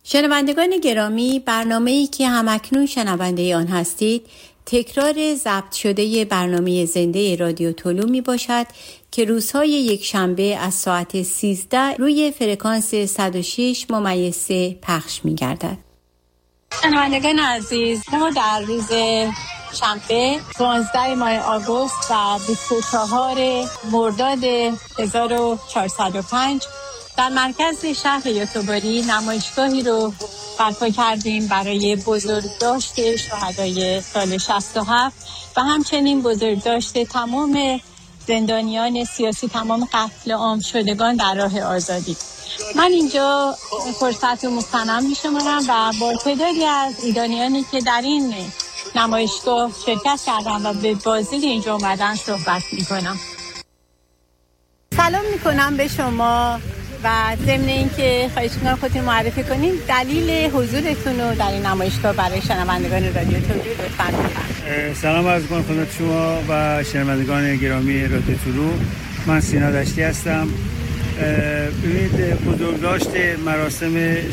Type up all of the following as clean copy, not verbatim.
شنوندگان گرامی، برنامه‌ای که همکنون شنونده آن هستید تکرار ضبط شده برنامه زنده رادیو طلوع می باشد که روزهای یک شنبه از ساعت 13 روی فرکانس 106.3 پخش می گردد. شنوندگان عزیز، ما در روز شنبه 15 ماه آگوست و 24 مرداد 1405 در مرکز شهر یوتوباری نمایشگاهی رو برپا کردیم برای بزرگداشت شهدای سال 67 و همچنین بزرگداشت تمام زندانیان سیاسی، تمام قتل عام شدگان در راه آزادی. من اینجا فرصت رو مغتنم می‌شمارم و با تعدادی از ایرانیانی که در این نمایشگاه شرکت کردن و به بازدید اینجا اومدن صحبت می‌کنم. سلام می‌کنم به شما و ضمن اینکه خواهش می‌کنم خودتون معرفی کنین، دلیل حضورتون رو در این نمایشگاه برای شنوندگان رادیو طلوع لطفاً بفرمایید. سلام عرض می‌کنم خدمت شما و شنوندگان گرامی رادیو طلوع. من سینا دشتی هستم. ببینید، بزرگداشت مراسم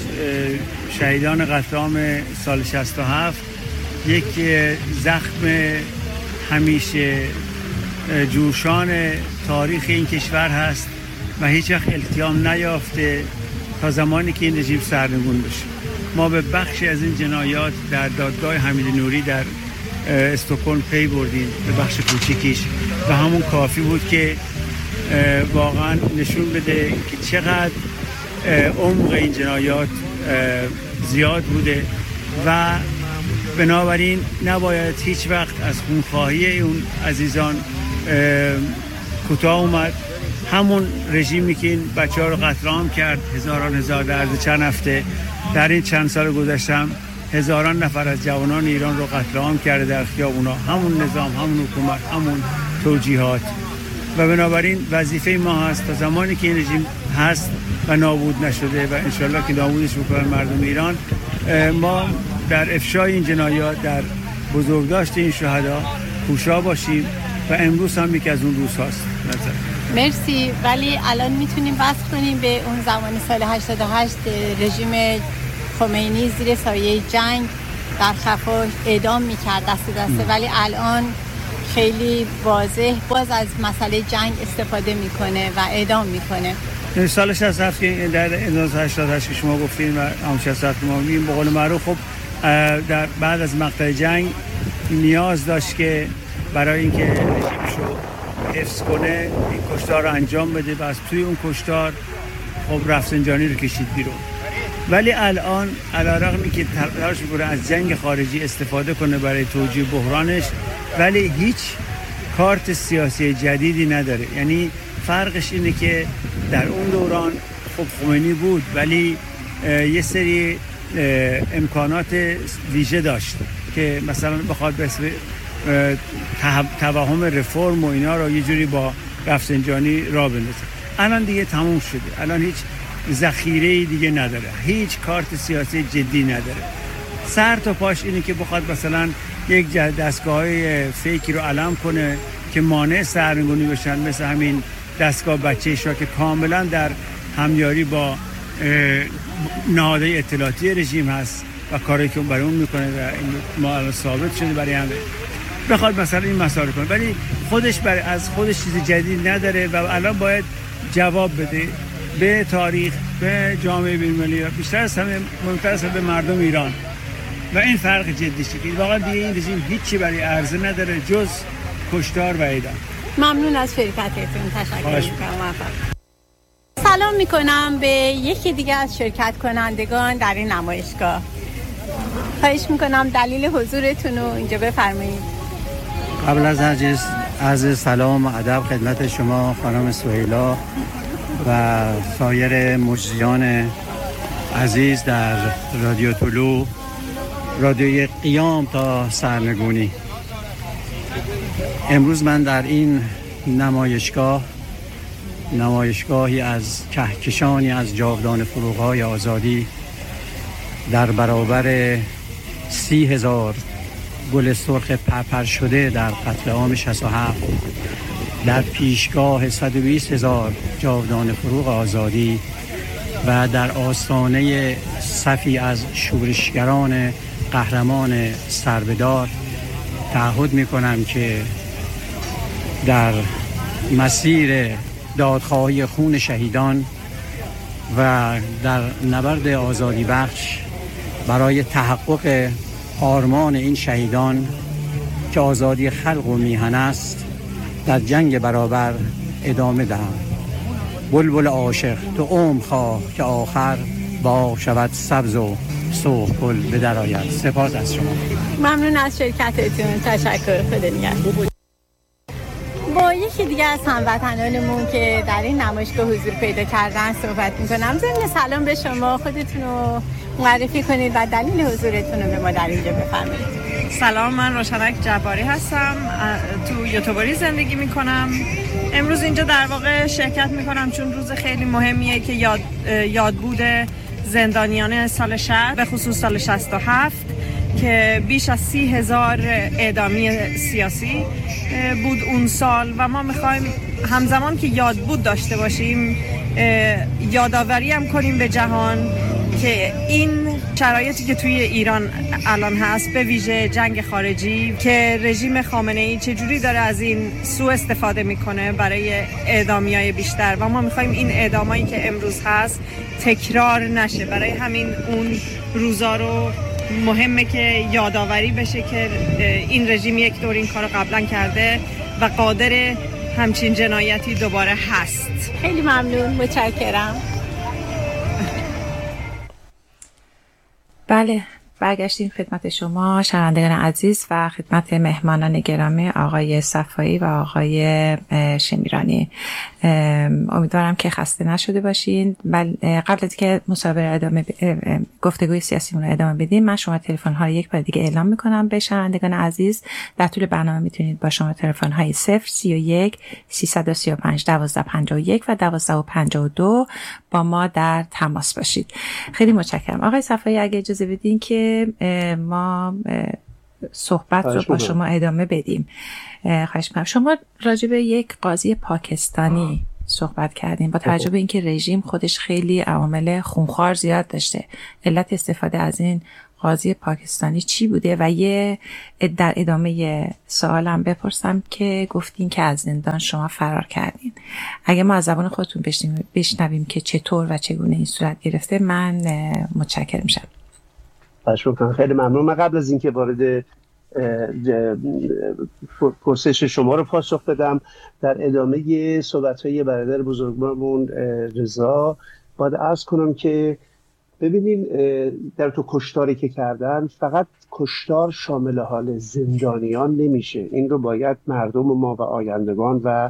شهیدان قتل عام سال 67 یک زخم همیشه جوشان تاریخ این کشور هست و هیچ وقت التیام نیافته تا زمانی که این رژیم سرنگون بشه. ما به بخشی از این جنایات در دادگاه حمید نوری در استکهلم پی بردیم، به بخش کوچیکیش، و همون کافی بود که واقعا نشون بده که چقدر عمق این جنایات زیاد بوده و بنابراین نباید هیچ وقت از خونخواهی اون عزیزان کوتاه اومد. همون رژیمی که این بچه‌ها رو قتل عام کرد، هزار در عرض چند هفته در این چند سال گذشته هزاران نفر از جوانان ایران رو قتل عام کرده در خیابونا. همون نظام، همون حکومت، همون توجیهات، و بنابراین وظیفه ما هست تا زمانی که این رژیم هست و نابود نشده و انشالله که نابودش بکنن مردم ایران، ما در افشای این جنایات، در بزرگداشت این شهدا کوشا باشیم و امروز هم یکی از اون روزهاست. مرسی. ولی الان میتونیم بحث کنیم به اون زمان سال 88 رژیم خمینی زیر سایه جنگ در خفا اعدام میکرد دسته ولی الان خیلی واضح باز از مسئله جنگ استفاده میکنه و اعدام میکنه. سال 67 که در 1988 که شما گفتین و هم 67 که ما میگیم، به قول معروف خب در بعد از مقطع جنگ نیاز داشت که برای اینکه رژیمشو حفظ کنه این کشتار رو انجام بده و از توی اون کشتار خب رفسنجانی رو کشید بیرون. ولی الان علیرغم که تلاش می‌کنه از جنگ خارجی استفاده کنه برای توجیه بحرانش، ولی هیچ کارت سیاسی جدیدی نداره. یعنی فرقش اینه که در اون دوران خب خمینی بود ولی یه سری امکانات ویژه داشت که مثلا بخواد به توهم رفرم و اینا رو یه جوری با رفسنجانی را بندازه. الان دیگه تموم شده. الان هیچ ذخیره دیگه نداره، هیچ کارت سیاسی جدی نداره. سر تا پاش اینه که بخواد مثلا یک دستگاه‌های فیکی رو علم کنه که مانع سرنگونی بشن، مثل همین دستگاه بچه‌ش را که کاملا در همیاری با نهادهای اطلاعاتی رژیم هست و کاری که برای اون میکنه و این ما الان ثابت شده برای همه، بخواد مثلا این مسائل کنه، ولی خودش از خودش چیز جدید نداره و الان باید جواب بده به تاریخ، به جامعه بین‌المللی و بیشتر از همه مهمتر از به مردم ایران. و این فرق جدی شده. واقعا دیگه این رژیم هیچی برای عرضه نداره جز کشتار و اعدام. ممنون از شرکتتون. تشکر می‌کنم. سلام میکنم به یکی دیگه از شرکت کنندگان در این نمایشگاه. خواهش میکنم دلیل حضورتون رو اینجا بفرمایید. قبل از عرض سلام و ادب خدمت شما خانم سهیلا و سایر مجریان عزیز در رادیو طلوع، رادیوی قیام تا سرنگونی. امروز من در این نمایشگاهی از کهکشانی از جاودان فروغ‌های آزادی در برابر 30,000 گل سرخ پرپر شده در قتل عام 67 در پیشگاه 120,000 جاودان فروغ آزادی و در آستانه صفی از شورشگران قهرمان سربدار تعهد میکنم که در مسیر دادخواهی خون شهیدان و در نبرد آزادی بخش برای تحقق آرمان این شهیدان که آزادی خلق و میهن است در جنگ برابر ادامه دهم. بلبل عاشق تو عمر خواه که آخر باغ شود سبز و سرخ گل به در آید. سپاس از شما. ممنون از شرکتتون. تشکر. خدا نگهدار. با یکی دیگه از هموطنانمون که در این نمایشگاه حضور پیدا کردن صحبت میکنم. ضمن سلام به شما، خودتون رو معرفی کنید و دلیل حضورتون رو به ما در اینجا بفرمایید. سلام، من روشنک جباری هستم، تو یوتوبری زندگی میکنم. امروز اینجا در واقع شرکت میکنم چون روز خیلی مهمیه که یادبود زندانیان سال 60، به خصوص سال 67 که بیش از 30,000 اعدامی سیاسی بود اون سال و ما میخوایم همزمان که یادبود داشته باشیم یادآوری هم کنیم به جهان که این شرایطی که توی ایران الان هست، به ویژه جنگ خارجی که رژیم خامنه‌ای چجوری داره از این سوء استفاده میکنه برای اعدامیای بیشتر و ما میخوایم این اعدامایی که امروز هست تکرار نشه. برای همین اون روزا رو مهمه که یادآوری بشه که این رژیم یک دور این کارو قبلا کرده و قادر همچین جنایتی دوباره هست. خیلی ممنون، متشکرم. بله، برگشتیم خدمت شما شنوندگان عزیز و خدمت مهمانان گرامی آقای صفایی و آقای شمیرانی. امیدوارم که خسته نشده باشین. قبل از که مسابقه گفتگوی سیاسیمون رو ادامه بدیم، من شما تلفن ها رو یک بار دیگه اعلام میکنم به شنوندگان عزیز. در طول برنامه میتونید با شما تلفن های 031 335 1251 و 1252 با ما در تماس باشید. خیلی متشکرم. آقای صفایی اگه اجازه بدین که ما صحبت رو با شما ادامه بدیم. خواهش می‌کنم. شما راجع به یک قاضی پاکستانی صحبت کردیم با توجه به اینکه رژیم خودش خیلی عوامل خونخوار زیاد داشته. علت استفاده از این قاضی پاکستانی چی بوده؟ و در ادامه سوالم بپرسم که گفتین که از زندان شما فرار کردین. اگه ما از زبان خودتون بشنویم که چطور و چگونه این صورت گرفته، من متشکرم میشم. خیلی ممنون. من قبل از اینکه وارد پرسش شما رو پاسخ بدم، در ادامه صحبت‌های برادر بزرگوارمون رضا باید عرض کنم که ببینین در تو کشتاری که کردن، فقط کشتار شامل حال زندانیان نمیشه. این رو باید مردم ما و آیندگان و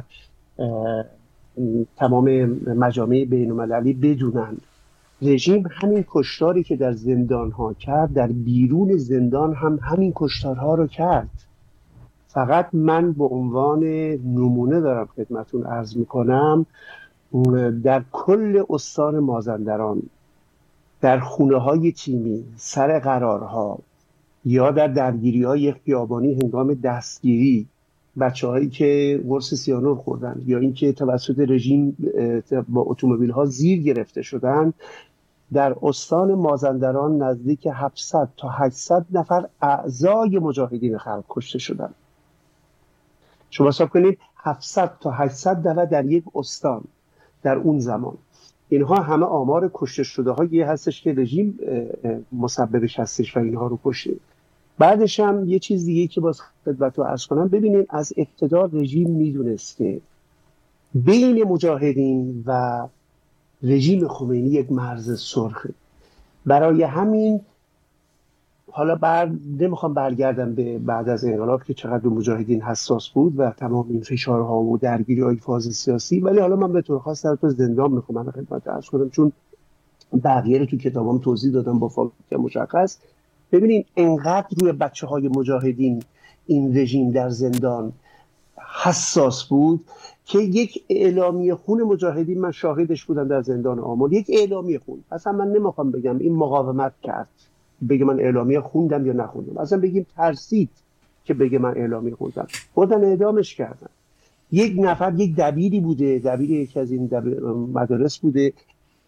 تمام مجامع بین‌المللی بدونن. رژیم همین کشتاری که در زندان ها کرد، در بیرون زندان هم همین کشتارها رو کرد. فقط من به عنوان نمونه دارم خدمتون عرض میکنم، در کل استان مازندران، در خونه های تیمی، سر قرارها یا در درگیری های خیابانی هنگام دستگیری، بچه هایی که قرص سیانور خوردن یا اینکه توسط رژیم با اتومبیل ها زیر گرفته شدن، در استان مازندران نزدیک 700 تا 800 نفر اعضای مجاهدین خلق کشته شدن. شما حساب کنید 700 تا 800 نفر در یک استان در اون زمان. اینها همه آمار کشته شده هایی هستش که رژیم مسببش هستش و اینها رو کشته. بعدش هم یه چیز دیگه که باز خدمتتون عرض کنم، ببینید از اقتدار رژیم میدونست که بین مجاهدین و رژیم خمینی یک مرز سرخه. برای همین حالا نمیخوام برگردم به بعد از انقلاب که چقدر به مجاهدین حساس بود و تمام این فشارها و درگیری‌های فاز سیاسی، ولی حالا من به طور خاص در تو زندان میخوام خدمت عرض کنم، چون بقیه رو تو کتابام توضیح دادم با فاکتور مشخص. ببینین انقدر روی بچه‌های مجاهدین این رژیم در زندان حساس بود که یک اعلامیه خون مجاهدین، من شاهدش بودم در زندان آمل، یک اعلامیه خون، اصلا من نمیخوام بگم این مقاومت کرد بگه من اعلامیه خوندم یا نخوندم، اصلا بگیم ترسید که بگه من اعلامیه خوندم، بردن اعدامش کردن. یک نفر، یک دبیری بوده، دبیر یکی از این مدارس بوده،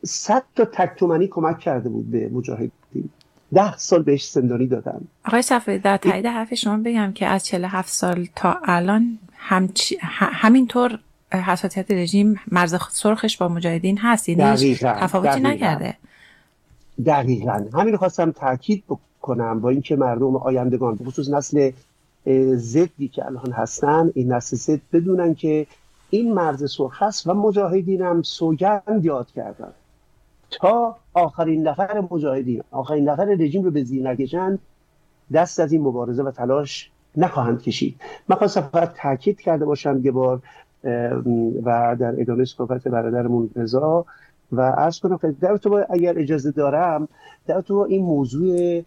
100 تا تک تومانی کمک کرده بود به مجاهدین. 10 سال بهش زندانی دادن. آقای صفایی در تایید حرف شما بگم که از 47 سال تا الان همینطور حساسیت رژیم مرز سرخش با مجاهدین هست، یعنی تفاوتی نکرده. دقیقاً همین رو خواستم تاکید بکنم، با اینکه مردم آیندگان به خصوص نسل زدی که الان هستن، این نسل زد بدونن که این مرز سرخ هست و مجاهدین هم سوگند یاد کردن تا آخرین نفر مجاهدین، آخرین نفر رژیم رو به زیر نکشن، دست از این مبارزه و تلاش نخواهند کشید. من خواستم فقط تاکید کرده باشم یه بار و در ادامه صحبت برادرمون رضا و عرض کنم که در تو اگر اجازه دارم در تو این موضوع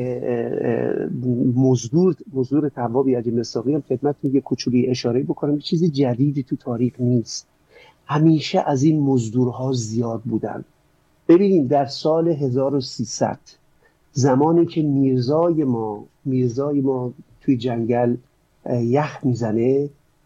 مزدور توابی عجیب مصداقی هم خدمت یه کوچولی اشاره بکنم. چیزی جدیدی تو تاریخ نیست، همیشه از این مزدورها زیاد بودن. ببینید در سال 1300 زمانی که میرزای ما توی جنگل یخ میزنه،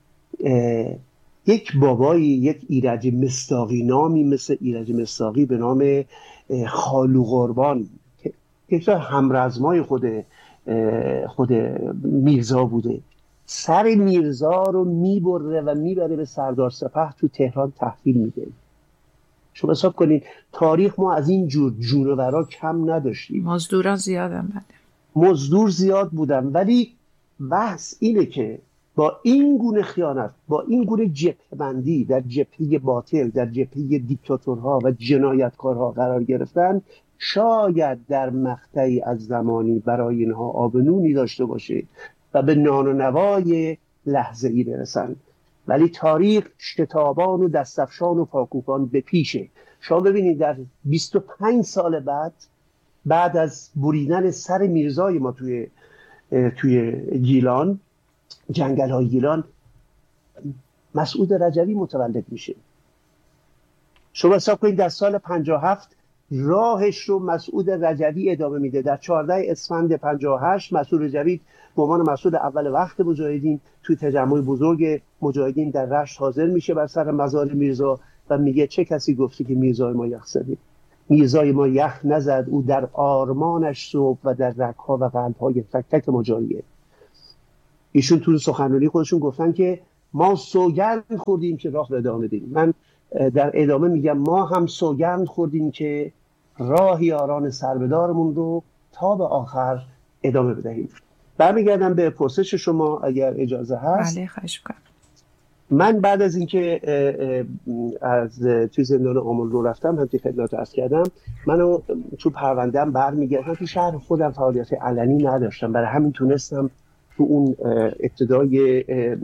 یک بابایی، یک ایرج مصداقی نامی مثل ایرج مصداقی به نام خالو قربان که همرزمای خود میرزا بوده، سر میرزا رو میبره و میبره به سردار سپه تو تهران تحویل میده. شما حساب کنید تاریخ ما از این جور جونورا کم نداشتیم. مزدوران زیادن، مزدور زیاد بودن، ولی بحث اینه که با این گونه خیانت، با این گونه جبهه‌بندی در جبهه باطل، در جبهه دیکتاتورها و جنایتکارها قرار گرفتن، شاید در مقطعی از زمانی برای اینها آبنونی داشته باشه و به نان و نوای لحظه‌ای برسن. ولی تاریخ شتابان و دستفشان و پاکوکان به پیشه. شما ببینید در 25 سال بعد از بریدن سر میرزای ما توی گیلان، جنگل های گیلان، مسعود رجوی متولد میشه. شما حساب کنید در سال 57 راهش رو مسعود رجوی ادامه میده. در 14 اسفند 58 مسعود رجوی به عنوان مسعود اول وقت مجاهدین توی تجمع بزرگ مجاهدین در رشت حاضر میشه بر سر مزار میرزا و میگه چه کسی گفتی که میرزای ما یخ زده؟ میرزای ما یخ نزد، او در آرمانش صبح و در رگ‌ها و قلب‌های تک تک مجاهدین. ایشون تو سخنرانی خودشون گفتن که ما سوگند خوردیم که راه ادامه بدیم. من در ادامه میگم ما هم سوگند خوردیم که راه یاران سربدارمون رو تا به آخر ادامه بدهیم. برمیگردم به پرسش شما اگر اجازه هست. بله خواهش می‌کنم. من بعد از اینکه از توی زندان آمل رو رفتم، هم که خدمت عرض کردم، منو تو پرونده‌ام برمیگردم. تو شهر خودم فعالیت علنی نداشتم، برای همین تونستم تو اون ابتدای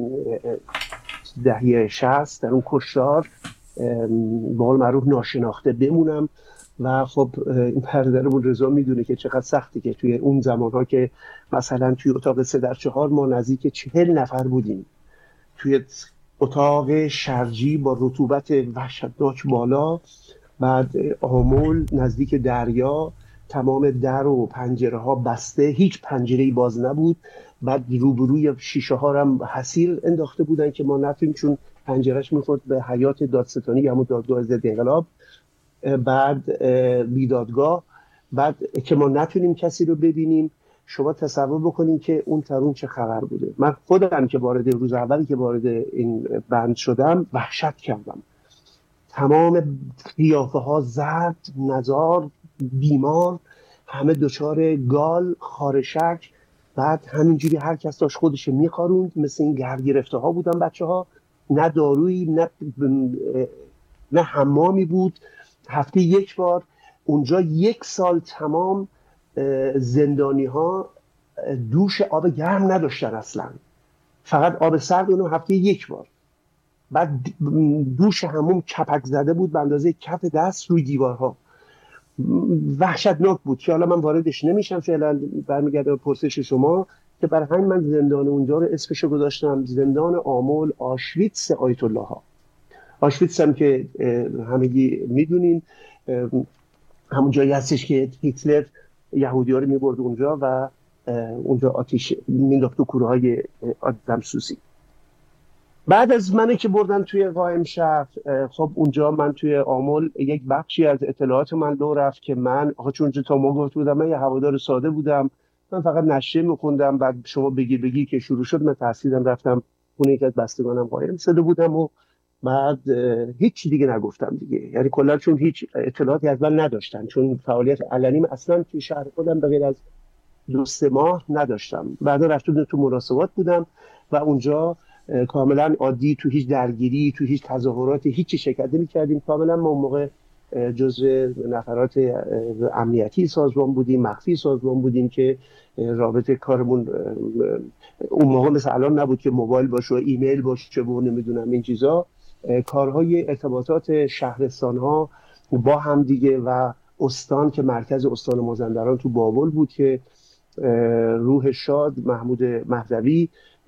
دهه 60 در اون کشتار به قول معروف ناشناخته بمونم و خب این برادرمون رضا میدونه که چقدر سخته که توی اون زمانها که مثلا توی اتاق 3x4 ما نزدیک 40 نفر بودیم توی اتاق شرجی با رطوبت وحشتناک بالا، بعد آمل نزدیک دریا، تمام در و پنجره ها بسته، هیچ پنجره‌ای باز نبود، بعد روبروی شیشه ها هم حصیر انداخته بودن که ما نتونیم، چون پنجرهش میخورد به حیات دادستانی، همون دادگاه ضد انقلاب، بعد بیدادگاه، بعد که ما نتونیم کسی رو ببینیم. شما تصور بکنین که اون ترون چه خبر بوده. من خودم که روز اولی که وارد این بند شدم وحشت کردم. تمام قیافه ها زرد، نزار، بیمار، همه دچار گال، خارشک، بعد همینجوری هر کس داشت خودش میخاروند، مثل این گرد گرفته ها بودن بچه ها، نه دارویی نه حمامی بود. هفته یک بار اونجا 1 سال تمام زندانی ها دوش آب گرم نداشتن اصلا، فقط آب سرد، اونو هفته 1 بار. بعد دوش همون کپک زده بود به اندازه کف دست روی دیوارها. وحشتناک بود که حالا من واردش نمیشم فعلا. برمیگرده به پرسش شما که برای همین من زندان اونجا رو اسمشو گذاشتم زندان آمل آشویتس آیت الله ها. آشویتس هم که همگی میدونین همون جایی هستش که هیتلر یهودی‌ها رو میبرد اونجا و اونجا آتش مینداخت تو کوره های آدم سوزی. بعد از منی که بردن توی قائم شهر، خب اونجا من توی آمل یک بخشی از اطلاعات من لو رفت که من چون تا ما گفته بودم من یه هوادار ساده بودم، من فقط نشریه میخوندم. بعد شما بگیر که شروع شد، من تحصیلم رفتم خونه یک از بستگانم قائم شده بودم و بعد هیچ دیگه نگفتم دیگه، یعنی کلا چون هیچ اطلاعاتی از من نداشتن، چون فعالیت علنیم اصلا توی شهر خودم به غیر از 2-3 ماه نداشتم. بعدا رفتم تو مناسبات بودم و اونجا کاملا عادی، تو هیچ درگیری، تو هیچ تظاهراتی، هیچی شرکت نمی‌کردیم. کاملا ما اون موقع جزء نفرات امنیتی سازمان بودیم، مخفی سازمان بودیم که رابطه کارمون اون موقع مثل الان نبود که موبایل باشه و ایمیل باشه و نمیدونم این چیزا. کارهای ارتباطات شهرستان‌ها با هم دیگه و استان که مرکز استان مازندران تو بابل بود که روح شاد محمود مهدوی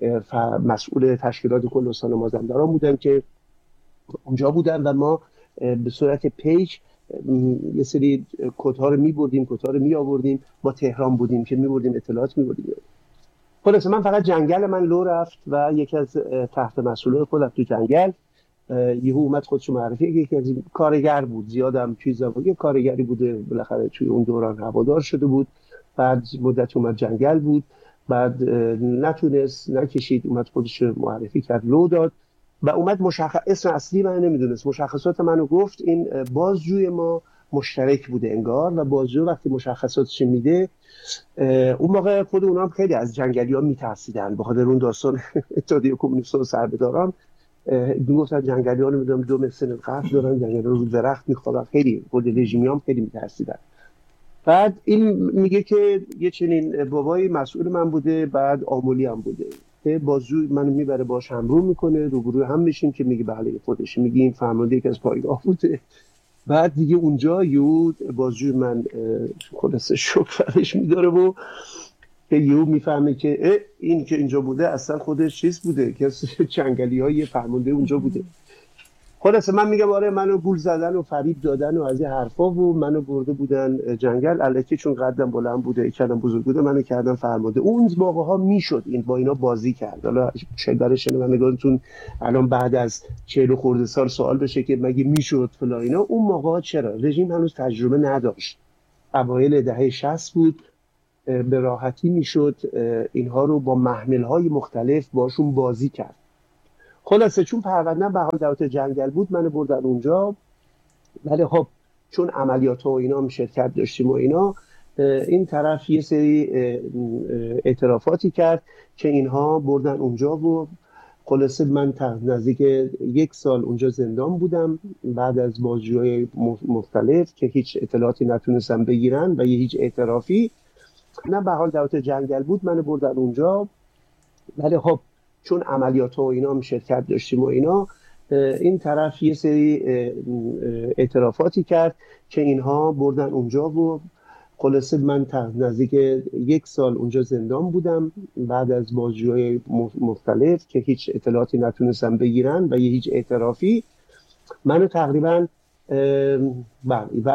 مسئول تشکیلات کل استان مازندران بودن که اونجا بودن و ما به صورت پیج یه سری کدها رو می‌بردیم، کدها رو می‌آوردیم. با تهران بودیم که می‌بردیم اطلاعات می‌بردیم. خلاص من فقط جنگل من لو رفت و یکی از تحت مسئولای خودم تو جنگل یهو اومد خودشو معرفی، یکی از کارگر بود، زیادم چیزا بود، یه کارگری بوده بالاخره توی اون دوران هوادار شده بود. بعد مدت اومد جنگل بود، بعد نتونست، نکشید، اومد خودش معرفی کرد، لو داد و اومد اسم اصلی من نمیدونست، مشخصات منو گفت. این بازجوی ما مشترک بوده انگار و بازجو وقتی مشخصاتش میده، اون موقع خود اونا هم خیلی از جنگلی‌ها میترسیدن به خاطر اون داستان اتحادیه کمونیست‌ها و سربداران. میگفتن جنگلی‌ها نمیدونم 2 متر سن قد دارن، جنگلی‌ها رو درخت میخوابن، خیلی خود رژیمی هم خیلی میترسیدن. بعد این میگه که یه چنین بابای مسئول من بوده، بعد آمولی هم بوده که بازجو منو میبره باش همرو میکنه، روبرو هم میشیم که میگه بله خودش، میگه این فرمانده یکی از پایگاه بوده. بعد دیگه اونجا یهو بازجو من خلاصه شوکرش میداره و که یهو میفهمه که این که اینجا بوده اصلا خودش چیز بوده که چنگلی‌های فرمانده اونجا بوده. خلاصه من میگم آره منو گول زدن و فریب دادن و از این حرفا و منو برده بودن جنگل، الکی چون قدم بلند بوده، کلم بزرگ بوده، منو کردن فرمانده. اون موقع‌ها میشد این با اینا بازی کرد. حالا شاید برای شنوندگانتون الان بعد از 40 خورده سال سوال بشه که مگه میشد فلان اینا. اون موقع‌ها چرا؟ رژیم هنوز تجربه نداشت، اوایل دهه 60 بود، به راحتی میشد اینها رو با محمل‌های مختلف باشون بازی کرد. خلاصه چون پرونده‌ام به حال دعوت جنگل بود، منو بردن اونجا. ولی خب چون عملیات و اینا هم شرکت داشتیم و اینا، این طرف یه سری اعترافاتی کرد که اینها بردن اونجا و خلاصه من نزدیک 1 سال اونجا زندان بودم بعد از بازجویی مختلف که هیچ اطلاعاتی نتونستم بگیرن و هیچ اعترافی. نه به حال دعوت جنگل بود، منو بردن اونجا. ولی خب چون عملیات و اینا هم شرکت داشتیم و اینا، این طرف یه سری اعترافاتی کرد که اینها بردن اونجا و خلاصه من نزدیک 1 سال اونجا زندان بودم بعد از بازجویی مختلف که هیچ اطلاعاتی نتونستم بگیرن و هیچ اعترافی. منو تقریبا